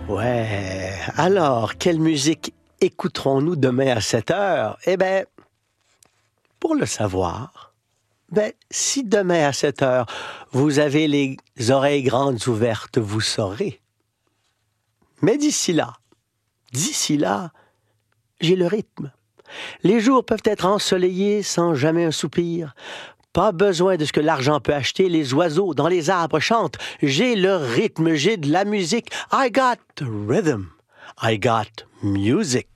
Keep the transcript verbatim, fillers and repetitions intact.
Ouais. Alors, quelle musique écouterons-nous demain à sept heures? Eh bien, pour le savoir, ben, si demain à sept heures, vous avez les oreilles grandes ouvertes, vous saurez. Mais d'ici là, d'ici là, j'ai le rythme. Les jours peuvent être ensoleillés sans jamais un soupir. Pas besoin de ce que l'argent peut acheter. Les oiseaux dans les arbres chantent. J'ai le rythme, j'ai de la musique. I got rhythm. I got music.